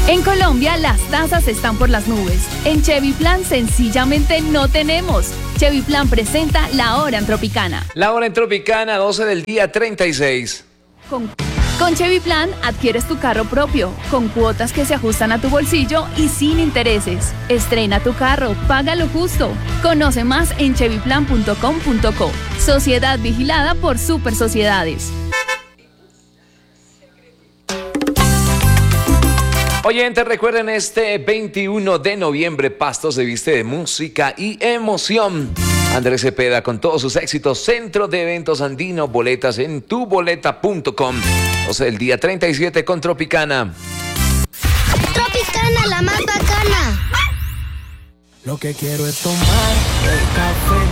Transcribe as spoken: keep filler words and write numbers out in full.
En Colombia las tasas están por las nubes. En Chevy Plan sencillamente no tenemos. Chevy Plan presenta La Hora en Tropicana. La Hora en Tropicana, doce del día, treinta y seis. Con, con Chevy Plan adquieres tu carro propio, con cuotas que se ajustan a tu bolsillo y sin intereses. Estrena tu carro, paga lo justo. Conoce más en chevy plan punto com punto co. Sociedad vigilada por Super Sociedades. Oyentes, recuerden este veintiuno de noviembre, Pasto se viste de música y emoción. Andrés Cepeda con todos sus éxitos, Centro de Eventos Andino, boletas en tu boleta punto com. doce del día, treinta y siete con Tropicana. Tropicana, la más bacana. Lo que quiero es tomar el café.